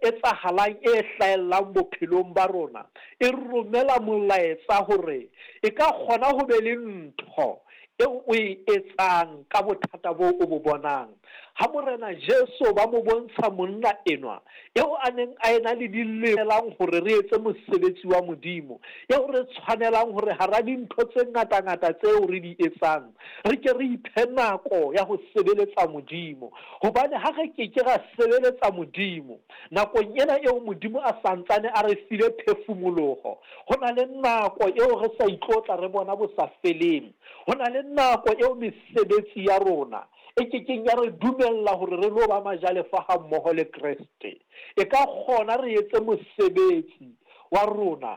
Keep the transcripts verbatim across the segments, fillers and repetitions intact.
etsahalang e hlahellang bophelong ba rona e romela molaetsa hore e ka kgona ho be le ntho eo o e etsang ka bothata bo o bo bonang. Ha morena Jesu ba mo bontsha monna enwa eo a neng a ena le dilelang hore re etse mosebetsi wa Modimo, eo re tshwanelang hore hara dintho tse ngata-ngata tseo re di etsang re ke re iphe nako ya ho sebeletsa Modimo, hobane ha re ke ke ra sebeletsa Modimo nakong ena eo Modimo a santsane a re file phefumoloho, ho na le nako eo re sa itlotla re bona bo sa feleng, ho na le nako eo mesebetsi ya rona e ke keng ya re dumella hore re lo ba majalefa ha mmoho le Kriste. E ka kgona re etse mosebetsi wa rona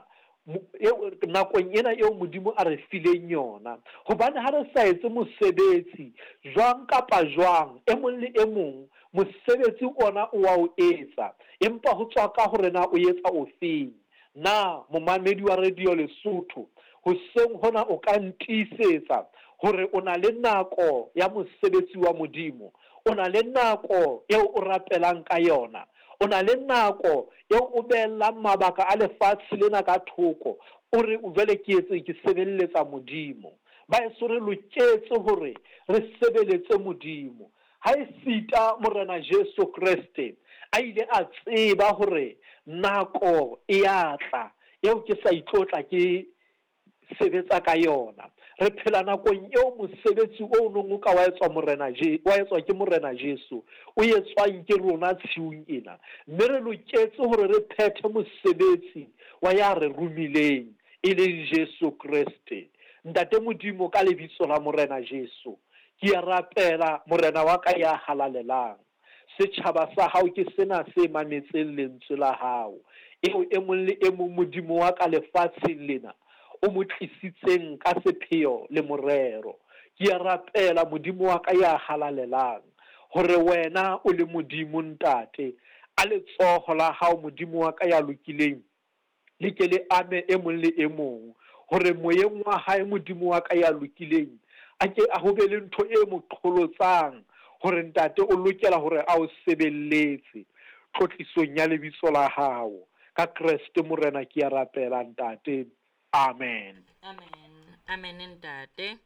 nakong ena eo Modimo a re fileng yona, hobane ha re sa etse mosebetsi jwang kapa jwang e mong le e mong mosebetsi ona o wa o etsa, empa ho tswa ka hore na o etsa ofeng. Na momamedi wa radio Lesotho hoseng hona o ka ntisetsa hore o na le nako ya mosebetsi wa Modimo, o na le nako eo o rapelang ka yona, o na le nako eo o behelang mabaka a lefatshe lena ka thoko o re o jwale ke etse ke sebeletsa Modimo. Ba eso re loketse hore re sebeletse Modimo. Ha e sita morena Jesu Kriste a ile a tseba hore nako e a tla eo ke sa itlotla ke sebetsa ka yona. Re phela nakong eo mosebetsi o nong o ka wa etswa morena Je wa etswa ke morena Jesu o etswang ke rona tshiung ena, mme re loketse hore re phethe mosebetsi wa ya re rumileng e leng Jesu Kriste. Ntate Modimo ka lebitso la morena Jesu ke a rapela morena wa ka ya halalelang, setjhaba sa hao ke sena se mametseng lentswe la hao eo e mong le e mong Modimo wa ka lefatsheng lena o mo tlisitseng ka sepheo le morero. Ke a rapela Modimo wa ka ya halalelang hore wena o le Modimo ntate, a letsoho la hao Modimo wa ka ya lokileng le ke le ame e mong le e mong hore moyeng wa hae Modimo wa ka ya lokileng a ke a ho be le ntho e mo qholotsang hore ntate o lokela hore a o sebelletse tlotlisong ya lebitso la hao ka Kriste morena. Ke a rapela ntate. Amen. Amen. Amen ntate.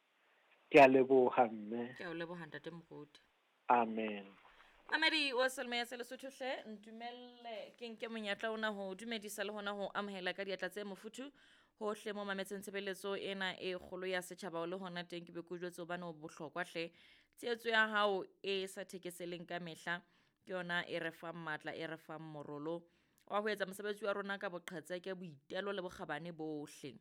Ke a leboha mme. Ke a leboha ntate Moruti. Amen. Mamedi wa Selma ya Lesotho hle ntumelle ke nke monyatla ona ho dumedisa le hona ho amohela ka diatla tse mofuthu hohle mo mametseng tshebeletso ena e kgolo ya setjhaba le hona teng ke be ku jwetse bana o bohlokwa hle tsetso ya hao e sa thekeseleng ka mehla ke yona e re fa matla e re fa morolo wa ho etsa mosebetsi wa rona ka boqhetseke ke boitelo le bokgabane bohle.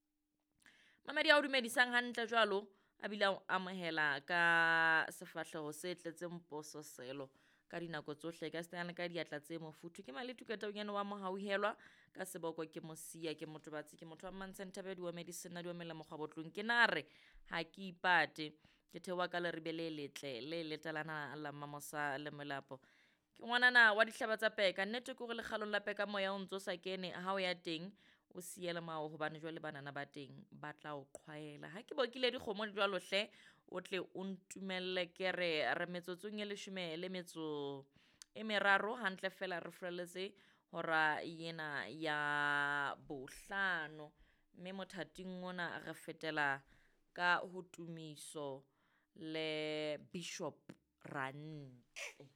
Mamedi a o dumedisang hantle jwalo a bila o amohela ka sefahleho se tletseng pososelo ka dinako tsohle ka stana ka diatla tse mofuthu ke maletu ka taonyana wa mo hauhelwa ka seboko ke mosia ke motho batsi ke motho wa Mantshentabe di wa medicine di wa mela mokgwabotlong ke nare ha ke ipate ke thewa ka le rebele letle le letalana la mamosa le melapo ke ngwanana wa dihlaba tsa peka nnete ke gore le kgalong la peka moya o ntso sa kene ha o ya teng o siele mao hobane jwale banana ba teng ba tla o qhwaela ha ke bokile dikgomo di jwalo hle o tle o ntumelle ke re re metsotsong e leshome le metso e meraro hantle fela re freletse hora yena ya bohlano mme mothating ona re fetela ka ho tumiso le Bishop Rantle.